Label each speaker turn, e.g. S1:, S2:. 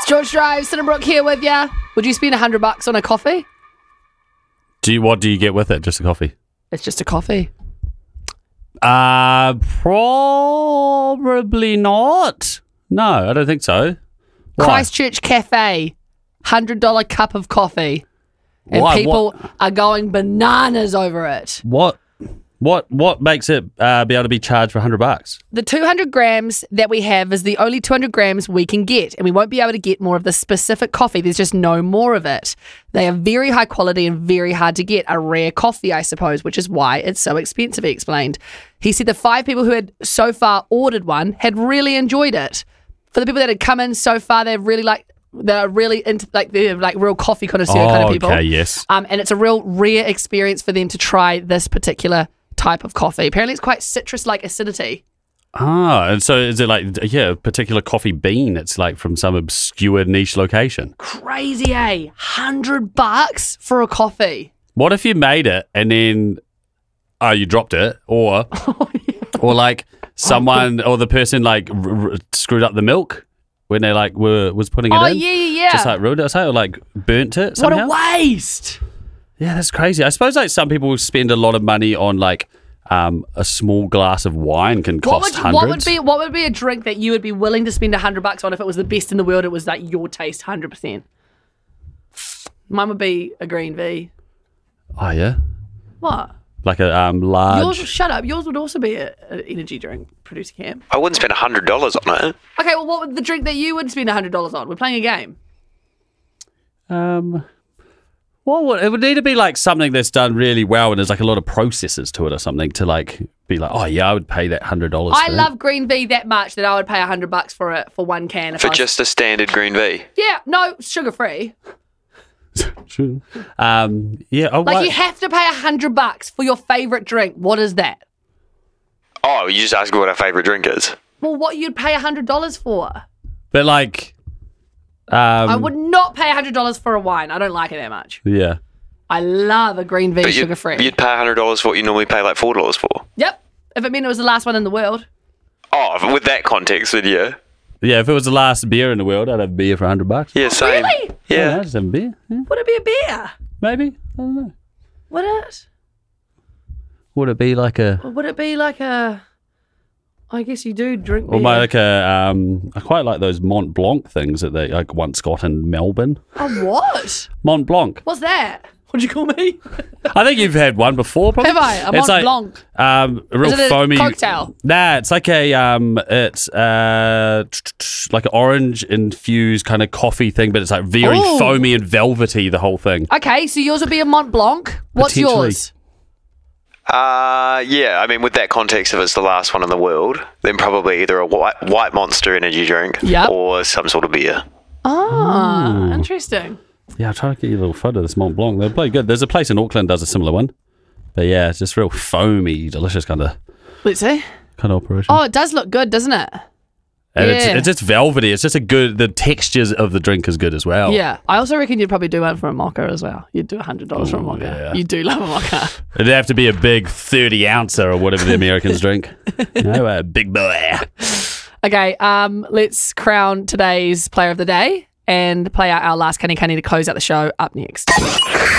S1: It's George Drive, Cinderbrook here with ya. Would you spend $100 on a coffee?
S2: What do you get with it? Just a coffee?
S1: It's just a coffee.
S2: Probably not. No, I don't think so. Why?
S1: Christchurch Cafe, $100 cup of coffee. And
S2: Why?
S1: people are going bananas over it.
S2: What makes it be able to be charged for $100?
S1: The 200 grams that we have is the only 200 grams we can get, and we won't be able to get more of the specific coffee. There's just no more of it. They are very high quality and very hard to get. A rare coffee, I suppose, which is why it's so expensive, he explained. He said the 5 people who had so far ordered one had really enjoyed it. For the people that had come in so far, they're really into, they're like real coffee connoisseur kind of people.
S2: Okay, yes.
S1: And it's a real rare experience for them to try this particular type of coffee. Apparently it's quite citrus-like acidity.
S2: Ah, and so is it like, a particular coffee bean? It's like from some obscure niche location.
S1: Crazy, eh? $100 for a coffee.
S2: What if you made it and then you dropped it, or like someone or the person like screwed up the milk when they like was putting it in?
S1: Oh, yeah.
S2: Just like ruined it or something, or like burnt it somehow?
S1: What a waste.
S2: Yeah, that's crazy. I suppose like some people spend a lot of money on like a small glass of wine can cost hundreds.
S1: What would be a drink that you would be willing to spend $100 on if it was the best in the world? It was like your taste, 100%. Mine would be a green V.
S2: Oh yeah.
S1: What?
S2: Like a large.
S1: Yours, shut up. Yours would also be an energy drink, producer Cam.
S3: I wouldn't spend $100 on it.
S1: Okay, well, what would the drink that you would spend $100 on? We're playing a game.
S2: Well, it would need to be like something that's done really well and there's like a lot of processes to it or something to like be like, oh yeah, I would pay that $100.
S1: I love green V that much that I would pay $100 for it for one can.
S3: For just a standard green V?
S1: Yeah, no, sugar free.
S2: True. Yeah. Oh,
S1: like you have to pay $100 for your favorite drink. What is that?
S3: Oh, you just ask me what our favourite drink is.
S1: Well, what you'd pay $100 for?
S2: But like,
S1: I would not pay $100 for a wine. I don't like it that much.
S2: Yeah.
S1: I love a green V sugar free.
S3: You'd pay $100 for what you normally pay like $4 for.
S1: Yep. If it meant it was the last one in the world.
S3: Oh, with that context, then yeah.
S2: Yeah, if it was the last beer in the world, I'd have a beer for $100.
S3: Yeah, same.
S1: Really?
S3: Yeah.
S2: I'd just have a beer. Yeah.
S1: Would it be a beer?
S2: Maybe. I don't know.
S1: Would it?
S2: Would it be like a?
S1: Or would it be like a? I guess you do drink beer.
S2: Or like a? I quite like those Mont Blanc things that they like once got in Melbourne.
S1: A what?
S2: Mont Blanc.
S1: What's that? What'd you call me?
S2: I think you've had one before, probably.
S1: Have I? A Mont Blanc.
S2: A real
S1: Is it
S2: foamy
S1: a cocktail?
S2: Nah, it's like a it's like an orange infused kind of coffee thing, but it's like very
S1: Ooh.
S2: foamy and velvety. The whole thing.
S1: Okay, so yours would be a Mont Blanc. What's
S2: Potentially.
S1: yours?
S3: Yeah, I mean, with that context, if it's the last one in the world, then probably either a white Monster energy drink or some sort of beer.
S1: Oh, interesting.
S2: Yeah, I'll try to get you a little photo of this Mont Blanc. They're pretty good. There's a place in Auckland does a similar one. But yeah, it's just real foamy, delicious kind of
S1: Let's see.
S2: operation.
S1: Oh, it does look good, doesn't it?
S2: And
S1: yeah.
S2: it's just velvety. It's just the textures of the drink is good as well.
S1: Yeah. I also reckon you'd probably do one for a mocha as well. You'd do $100 for a mocha.
S2: yeah.
S1: You do love a mocha.
S2: It'd have to be a big 30-ouncer or whatever the Americans drink. You know, a big boy.
S1: Okay, let's crown today's player of the day and play out our last Kani Kani to close out the show up next.